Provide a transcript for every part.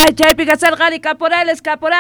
Chaypi kasarqari caporales,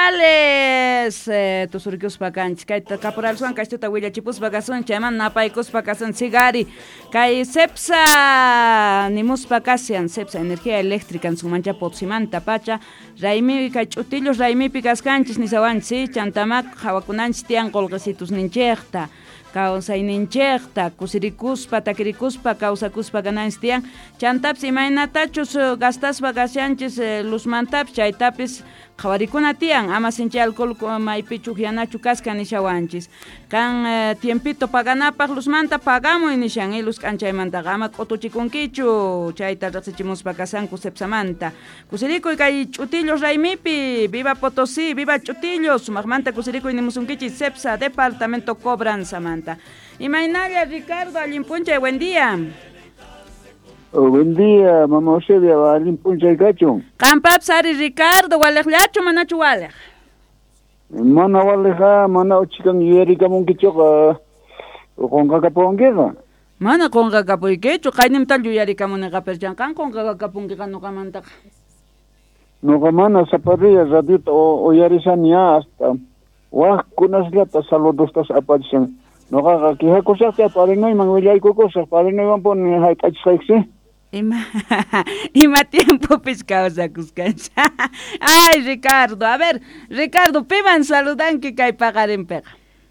tusurkuspa kanchis kay caporal suan kaystuta willachipuspa kasun chayman napaykuspa kasun sigari kay sepsa nimuspa kasyan sepsa energía eléctrica sumancha potsimanta pacha raymi kay ch'utillos raymipi kaskanchis nisawanchis chantamak hawakunanchis tiyan qolqesitus ninchekta kawsayninchekta kusirikuspa takirikuspa kawsakuspa gananchis tiyan chantaps imaynatachus gastaspa kasyanchis luzmantaps chaytapis qhawarikuna tiyan ama sinchi alcohol maypi chuqyanachu kasqa nishawanchis kan tiempito paganapaq luzmanta pagamuy nishan ilus k'anchaymantaqa ama q'utuchikunkichu chayta riqsichimuspa kasanku sepsamanta kusirikuy kay ch'utillos raymipi viva Potosí viva ch'utillos sumaqmanta kusirikuy nimusunkichis sepsa departamento Cobranzamanta imaynalla Ricardo allinpunchay buen día. Buen día, mamá Eusebia, alin punchay kachun. Qampaps ari Ricardo, waleqllachu manachu waleq? Mana waleqa, mana uchikan yuyarikamunkichuqa qonqakapunkiqa. Mana qonqakapuykichu, qaynimtal yuyarikamuniqa perchanqan qonqakapunkiqa nuqamantaqa. Nuqa mana saparilla radiota uyarisani hasta waqkunasllata saludostas apachishan. Nuqaqa kihakusaqti aparinayman willaykukusaq, parinaywanpuni hayk'achisqayksi. Ima tiempopis kawsakuskancha. Ay, Ricardo, a ver, Ricardo, piman saludanki kay paqarinpiqa.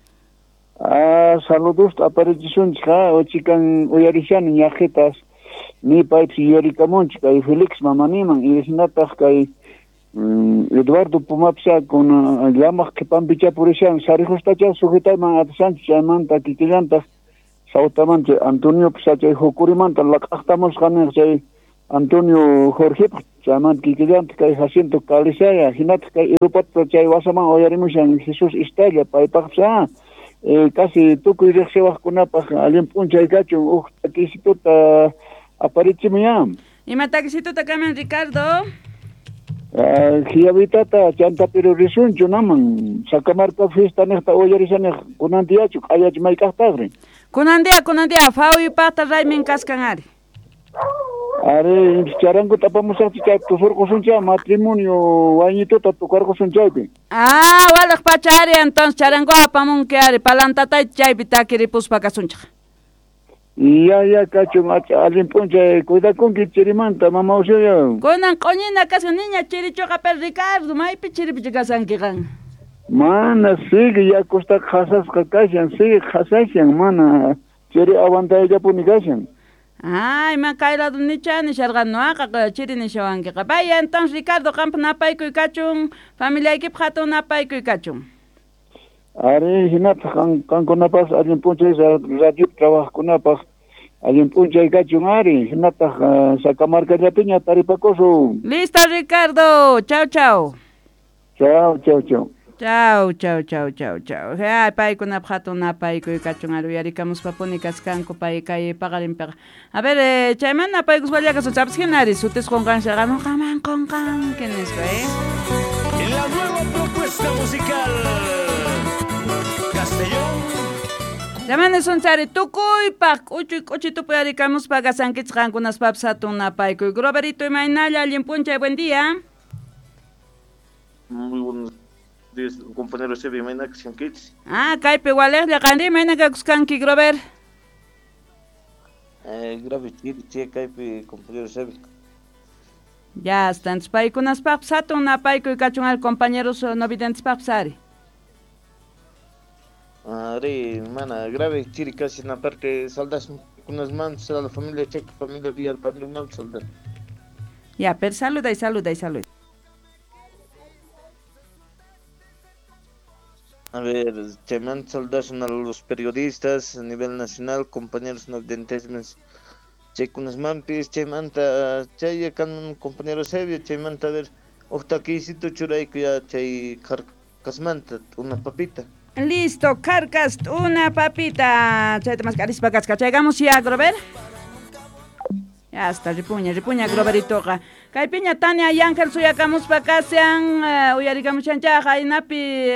Saludos aparichisунchqa, uchikan uyarishani ñaqitas, nipaypis yuyarikamunchik kay Felix mamaniman, y hinataq kay Eduardo Pumapsa con llamaq qhipanpicha purishan, sarihustacha sujitayman atasanchis chaymanta kikillantaq, Sautamante Antonio Psachay Hokurimanta laq'aqtamusqani chay Antonio Jorge chaman kikillanta kay Jacinto Calizaya hinata kay Irupato chay wasaman uyarimushan Jesus Istalla paypaqsa casi tukuy riqsiwaqkunapaq allin p'unchay kachun uq takisituta aparichimuyam. Ima takisituta kaman Ricardo? Hiyabitata chantapiru risunchu naman Sacamarca fiesta nesta uyarisaniq kunantiyachu q'ayach maykaqtaqri. Kunandia, fawi pata raymin kaskanari. Are, charango tapamusaqti chay tusurqusuncha matrimonio wañituta tukarqusunchaypi. Walaq pachari entonces charango apamunki ari palantatay chaypi takiripuspa kasunchaq. Ya, kachun, allin punchay, cuidakunki chirimanta, mamá Eusebia. Kunan qoñina kaskan niña chirichuqa per Ricardo, maypi chiripichi kasankiqan. Mana, sigue ya costa khasasqa kashan, sigue khasashan, mana, chiri awantayllapuni kashan. Ay, man kayladu nichani sharqanuaqa chiri nishawankiqa. Vaya, entonces Ricardo, qampa napaykuy kachun, familiaykip hatun napaykuy kachun. Are, hinata kankunapas allin punchay radio trabajkunapas allin punchay kachun ari, hinata Sacamarcallapiña taripakusu. Listo, Ricardo, chao. Chao. Chao. Ay, paykunap hatun napaykuy kachun aruyarikamuspapuni kaskanku pay kay paqarinpiqa. A ver, chayman napaykus wallakas uchapas hinari sutis qonqanshaqa nuqaman qonqan kinisqa, En la nueva propuesta musical Castellón. Llamane son chari tukuypaq uchitupi arikamuspa kasankichis qankunaspapas hatun napaykuy. Groberito imaynalla allin punchay, buen día. Muy buenos días, compañero Sebi, mañana que sean kits. Kaypi waleqlla qanri mayna kakuskanki, Grover. Grave chiri, kaypi, compañero Sebi. Ya está, entonces paykunaspaqpas hatun napaykuy kachun al compañeros novidentespaqpas ari. Mana, grave chiri casi en la parte saldas unas manos a la familia checa, familia Villar, para no saldar. Ya, pero saluda. A ver, Chayman saludación a los periodistas a nivel nacional, compañeros novidentes, Checunas Mampis, Chaymanta, Chay, can compañeros Sevio, Chaymanta, a ver, Octaquisito Churayco ya Chay Carcasmanta, una papita. Listo, carcas, una papita. Chayta más carispa casca. Llegamos ya, Grover. Ya está, ripuña, Groveritoqa. Kaypiña Tania y Ángel suyakamuspa kasyan uyarikamushanchaqa inapi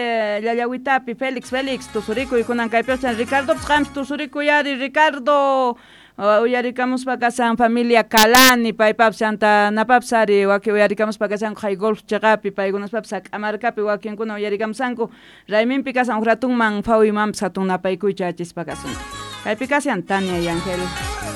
llallawitapi Félix tusurikuy kunan kaypiqchan Ricardo qams tusurikuyari Ricardo uyarikamuspa kasan familia Kalani paypap Santa napapsari waki uyarikamuspa kasan hay golf chaqapi paykunaspapas saq'amarkapi wakinkuna uyarikamusanku rayminpi kasan ratunman fawimanpas hatun napaykuycha achispa kasun kaypi kasan Tania y Ángel